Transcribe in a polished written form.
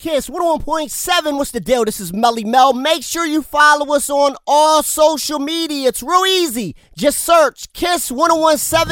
Kiss 101.7, what's the deal? This is Melly Mel. Make sure you follow us on all social media. It's real easy. Just search Kiss 101.7